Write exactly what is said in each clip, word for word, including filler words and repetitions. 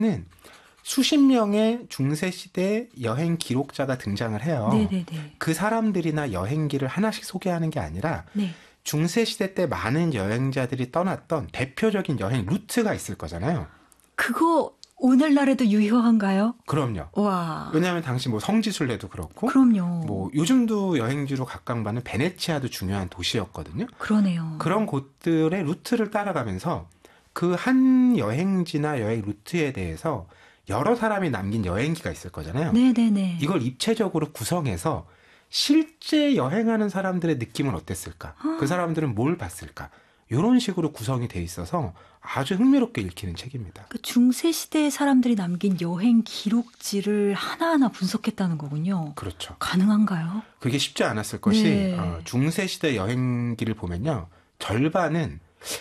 수십 명의 중세시대 여행 기록자가 등장을 해요. 네네네. 그 사람들이나 여행기를 하나씩 소개하는 게 아니라 네. 중세시대 때 많은 여행자들이 떠났던 대표적인 여행 루트가 있을 거잖아요. 그거 오늘날에도 유효한가요? 그럼요. 와. 왜냐하면 당시 뭐 성지순례도 그렇고, 그럼요. 뭐 요즘도 여행지로 각광받는 베네치아도 중요한 도시였거든요. 그러네요. 그런 곳들의 루트를 따라가면서 그 한 여행지나 여행 루트에 대해서 여러 사람이 남긴 여행기가 있을 거잖아요. 네네네. 이걸 입체적으로 구성해서 실제 여행하는 사람들의 느낌은 어땠을까? 아. 그 사람들은 뭘 봤을까? 이런 식으로 구성이 돼 있어서 아주 흥미롭게 읽히는 책입니다. 그 중세 시대의 사람들이 남긴 여행 기록지를 하나하나 분석했다는 거군요. 그렇죠. 가능한가요? 그게 쉽지 않았을 것이 네. 어, 중세시대 여행기를 보면요. 절반은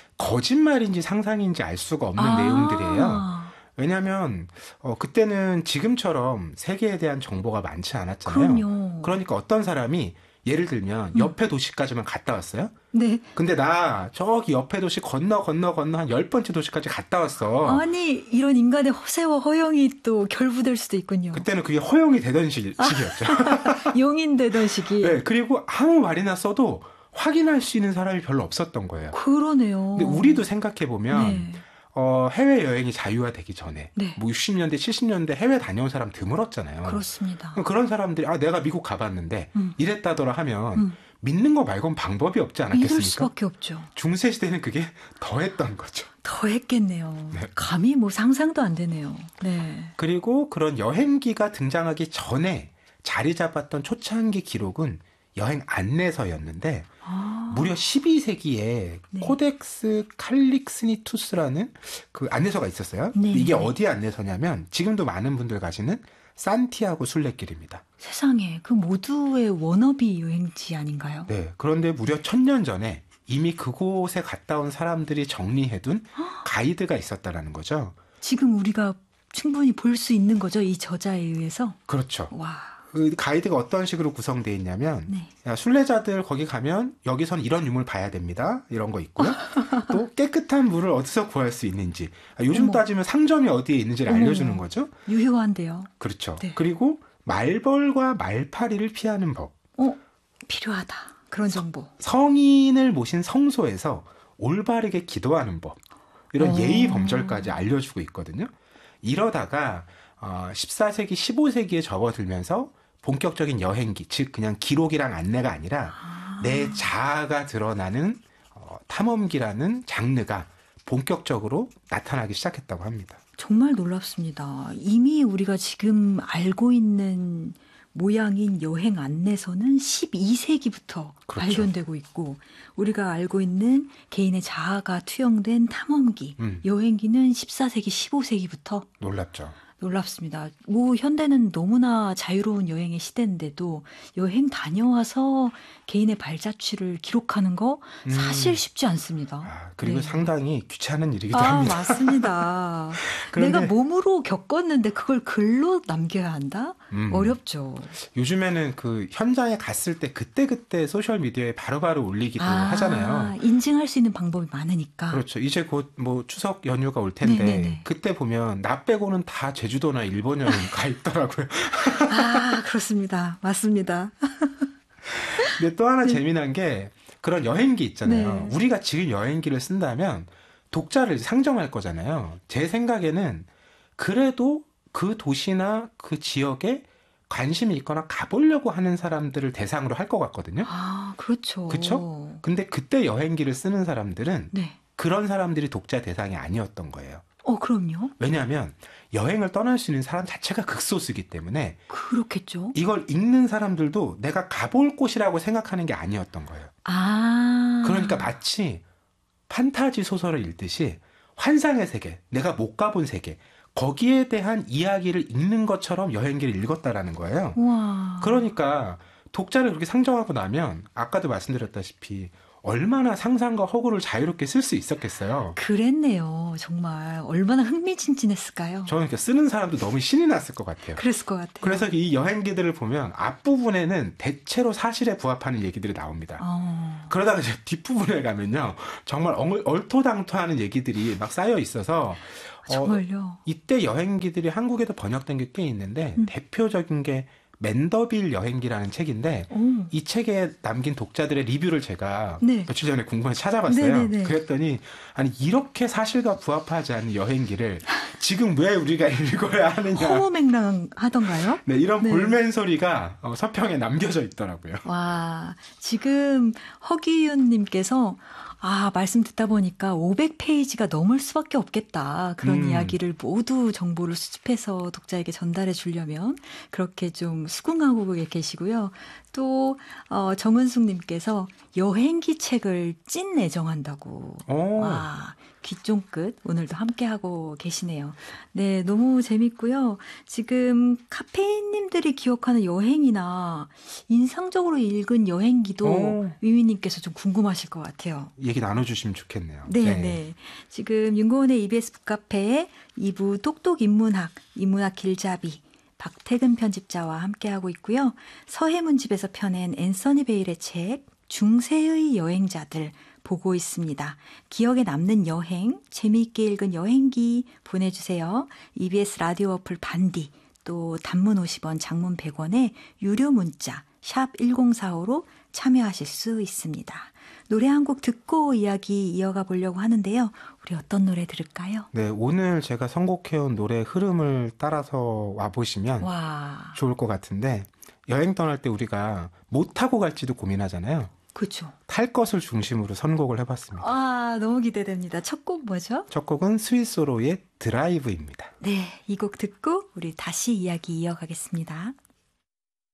거짓말인지 상상인지 알 수가 없는 아. 내용들이에요. 왜냐하면 어, 그때는 지금처럼 세계에 대한 정보가 많지 않았잖아요. 그럼요. 그러니까 어떤 사람이 예를 들면 옆에 도시까지만 갔다 왔어요. 네. 근데 나 저기 옆에 도시 건너 건너 건너 한 열 번째 도시까지 갔다 왔어. 아니 이런 인간의 허세와 허영이 또 결부될 수도 있군요. 그때는 그게 허용이 되던 시, 시기였죠. 용인되던 시기. 네, 그리고 아무 말이나 써도 확인할 수 있는 사람이 별로 없었던 거예요. 그러네요. 근데 우리도 생각해보면 네. 어, 해외여행이 자유화되기 전에 네. 뭐 육십 년대, 칠십 년대 해외 다녀온 사람 드물었잖아요. 그렇습니다. 그런 사람들이 아 내가 미국 가봤는데 음. 이랬다더라 하면 음. 믿는 거 말고는 방법이 없지 믿을 않았겠습니까? 수밖에 없죠. 중세시대는 그게 더했던 거죠. 더 했겠네요. 네. 감히 뭐 상상도 안 되네요. 네. 그리고 그런 여행기가 등장하기 전에 자리 잡았던 초창기 기록은 여행 안내서였는데 아. 무려 십이 세기에 네. 코덱스 칼릭스니투스라는 그 안내서가 있었어요. 네. 이게 어디 안내서냐면 지금도 많은 분들 가시는 산티아고 순례길입니다. 세상에 그 모두의 워너비 여행지 아닌가요? 네. 그런데 무려 천년 전에 이미 그곳에 갔다 온 사람들이 정리해둔 가이드가 있었다라는 거죠. 지금 우리가 충분히 볼 수 있는 거죠. 이 저자에 의해서. 그렇죠. 와. 그 가이드가 어떤 식으로 구성되어 있냐면 네. 야, 순례자들 거기 가면 여기선 이런 유물 봐야 됩니다. 이런 거 있고요. 또 깨끗한 물을 어디서 구할 수 있는지. 아, 요즘 어머. 따지면 상점이 어디에 있는지를 어머. 알려주는 거죠. 유효한데요. 그렇죠. 네. 그리고 말벌과 말파리를 피하는 법. 어, 필요하다. 그런 정보. 성인을 모신 성소에서 올바르게 기도하는 법. 이런 어. 예의 범절까지 알려주고 있거든요. 이러다가 어, 십사 세기, 십오 세기에 접어들면서 본격적인 여행기, 즉 그냥 기록이랑 안내가 아니라 아. 내 자아가 드러나는 어, 탐험기라는 장르가 본격적으로 나타나기 시작했다고 합니다. 정말 놀랍습니다. 이미 우리가 지금 알고 있는 모양인 여행 안내서는 십이 세기부터 그렇죠. 발견되고 있고 우리가 알고 있는 개인의 자아가 투영된 탐험기, 음. 여행기는 십사 세기, 십오 세기부터 놀랍죠. 놀랍습니다. 뭐 현대는 너무나 자유로운 여행의 시대인데도 여행 다녀와서 개인의 발자취를 기록하는 거 사실 음. 쉽지 않습니다. 아, 그리고 네. 상당히 귀찮은 일이기도 아, 합니다. 맞습니다. 그런데- 내가 몸으로 겪었는데 그걸 글로 남겨야 한다? 음. 어렵죠. 요즘에는 그 현장에 갔을 때 그때그때 소셜미디어에 바로바로 올리기도 아, 하잖아요. 인증할 수 있는 방법이 많으니까. 그렇죠. 이제 곧 뭐 추석 연휴가 올 텐데 네네네. 그때 보면 나 빼고는 다 제주도나 일본 여행 가 있더라고요. 아, 그렇습니다. 맞습니다. 근데 또 하나 재미난 게 그런 여행기 있잖아요. 네. 우리가 지금 여행기를 쓴다면 독자를 상정할 거잖아요. 제 생각에는 그래도 그 도시나 그 지역에 관심이 있거나 가보려고 하는 사람들을 대상으로 할 것 같거든요. 아, 그렇죠. 그쵸? 근데 그때 여행기를 쓰는 사람들은 네. 그런 사람들이 독자 대상이 아니었던 거예요. 어, 그럼요. 왜냐하면 여행을 떠날 수 있는 사람 자체가 극소수이기 때문에 그렇겠죠. 이걸 읽는 사람들도 내가 가볼 곳이라고 생각하는 게 아니었던 거예요. 아. 그러니까 마치 판타지 소설을 읽듯이 환상의 세계, 내가 못 가본 세계, 거기에 대한 이야기를 읽는 것처럼 여행기를 읽었다라는 거예요. 우와. 그러니까 독자를 그렇게 상정하고 나면 아까도 말씀드렸다시피 얼마나 상상과 허구를 자유롭게 쓸 수 있었겠어요. 그랬네요. 정말 얼마나 흥미진진했을까요? 저는 이렇게 쓰는 사람도 너무 신이 났을 것 같아요. 그랬을 것 같아요. 그래서 이 여행기들을 보면 앞부분에는 대체로 사실에 부합하는 얘기들이 나옵니다. 어. 그러다가 이제 뒷부분에 가면요. 정말 얼, 얼토당토하는 얘기들이 막 쌓여 있어서 정말요? 어, 이때 여행기들이 한국에도 번역된 게 꽤 있는데 음. 대표적인 게 맨더빌 여행기라는 책인데 오. 이 책에 남긴 독자들의 리뷰를 제가 네. 며칠 전에 궁금해서 찾아봤어요. 네네네. 그랬더니 아니 이렇게 사실과 부합하지 않는 여행기를 지금 왜 우리가 읽어야 하느냐. 허무맹랑하던가요? 네, 이런 네. 볼멘 소리가 어, 서평에 남겨져 있더라고요. 와, 지금 허기윤님께서 아, 말씀 듣다 보니까 오백 페이지가 넘을 수밖에 없겠다. 그런 음. 이야기를 모두 정보를 수집해서 독자에게 전달해 주려면 그렇게 좀 수긍하고 계시고요. 또 어, 정은숙님께서 여행기 책을 찐 애정한다고. 오. 와, 귀쫑끝 오늘도 함께하고 계시네요. 네, 너무 재밌고요. 지금 카페인님들이 기억하는 여행이나 인상적으로 읽은 여행기도 오. 위위님께서 좀 궁금하실 것 같아요. 얘기 나눠주시면 좋겠네요. 네, 네. 지금 윤고은의 이비에스 북카페에 이 부 똑똑 인문학, 인문학 길잡이 박태근 편집자와 함께하고 있고요. 서해문집에서 펴낸 앤서니 베일의 책 중세의 여행자들 보고 있습니다. 기억에 남는 여행, 재미있게 읽은 여행기 보내주세요. 이비에스 라디오 어플 반디, 또 단문 오십 원, 장문 백 원에 유료 문자 샵 일공사오로 참여하실 수 있습니다. 노래 한 곡 듣고 이야기 이어가 보려고 하는데요. 우리 어떤 노래 들을까요? 네, 오늘 제가 선곡해온 노래 흐름을 따라서 와보시면 와, 좋을 것 같은데 여행 떠날 때 우리가 뭐 타고 갈지도 고민하잖아요. 그죠. 탈 것을 중심으로 선곡을 해봤습니다. 아, 너무 기대됩니다. 첫 곡 뭐죠? 첫 곡은 스위스로의 드라이브입니다. 네, 이 곡 듣고 우리 다시 이야기 이어가겠습니다.